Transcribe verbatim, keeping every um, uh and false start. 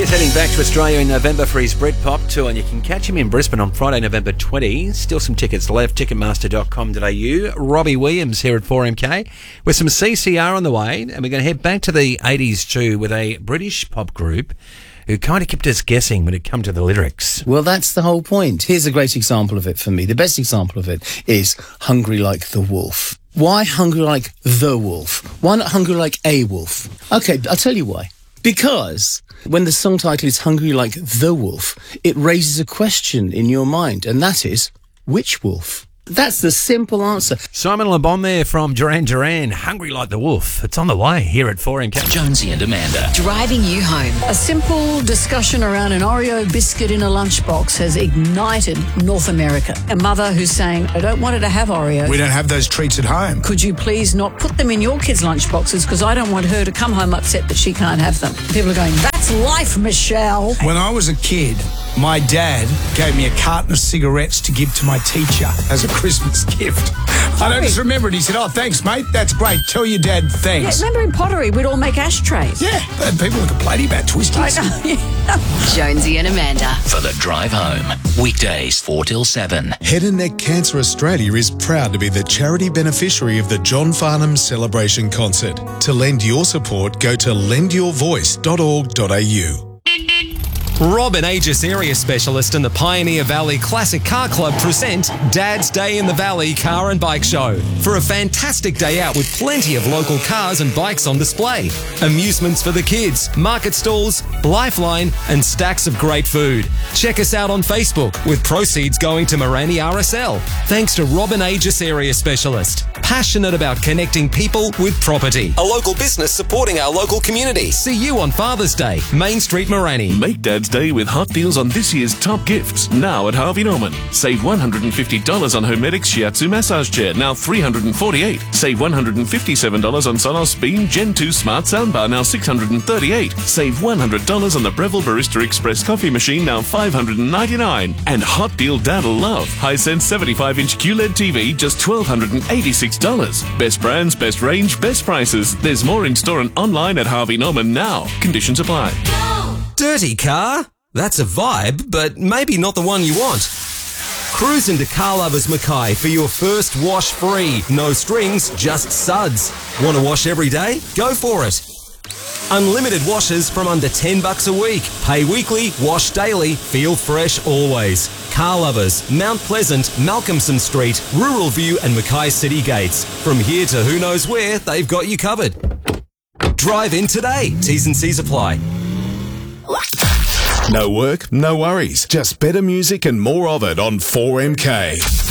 He's heading back to Australia in November for his Britpop tour, and you can catch him in Brisbane on Friday, November twentieth. Still some tickets left, ticketmaster dot com dot a u. Robbie Williams here at four M K with some C C R on the way, and we're going to head back to the eighties too with a British pop group who kind of kept us guessing when it come to the lyrics. Well, that's the whole point. Here's a great example of it for me. The best example of it is Hungry Like the Wolf. Why hungry like the wolf? Why not hungry like a wolf? Okay, I'll tell you why. Because when the song title is Hungry Like the Wolf, it raises a question in your mind, and that is, which wolf? That's the simple answer. Simon Le Bon there from Duran Duran, Hungry Like the Wolf. It's on the way here at four M K. Jonesy and Amanda. Driving you home. A simple discussion around an Oreo biscuit in a lunchbox has ignited North America. A mother who's saying, I don't want her to have Oreos. We don't have those treats at home. Could you please not put them in your kids' lunchboxes because I don't want her to come home upset that she can't have them. People are going, that's life, Michelle. When I was a kid, my dad gave me a carton of cigarettes to give to my teacher as a Christmas gift. I don't just remember it. He said, oh, thanks, mate. That's great. Tell your dad thanks. Yeah, remember in pottery, we'd all make ashtrays. Yeah, and people were complaining about twisties. I know, yeah. Jonesy and Amanda. For the drive home. Weekdays four till seven. Head and Neck Cancer Australia is proud to be the charity beneficiary of the John Farnham Celebration Concert. To lend your support, go to lend your voice dot org dot a u. Robin Aegis Area Specialist and the Pioneer Valley Classic Car Club present Dad's Day in the Valley Car and Bike Show for a fantastic day out with plenty of local cars and bikes on display. Amusements for the kids, market stalls, lifeline and stacks of great food. Check us out on Facebook with proceeds going to Morani R S L. Thanks to Robin Aegis Area Specialist. Passionate about connecting people with property. A local business supporting our local community. See you on Father's Day, Main Street, Morani. Make Dad's Day with hot deals on this year's top gifts, now at Harvey Norman. Save one hundred fifty dollars on Homedics Shiatsu Massage Chair, now three hundred forty-eight dollars. Save one hundred fifty-seven dollars on Sonos Beam Gen two Smart Soundbar, now six hundred thirty-eight dollars. Save one hundred dollars on the Breville Barista Express Coffee Machine, now five hundred ninety-nine dollars. And hot deal Dad'll love. Hisense seventy-five inch Q L E D T V, just one thousand two hundred eighty-six dollars. Best brands, best range, best prices. There's more in store and online at Harvey Norman now. Conditions apply. Dirty car? That's a vibe, but maybe not the one you want. Cruise into Car Lovers Mackay for your first wash free. No strings, just suds. Want to wash every day? Go for it. Unlimited washes from under ten bucks a week. Pay weekly, wash daily, feel fresh always. Car Lovers, Mount Pleasant, Malcolmson Street, Rural View and Mackay City Gates. From here to who knows where, they've got you covered. Drive in today. T's and C's apply. No work, no worries. Just better music and more of it on four M K.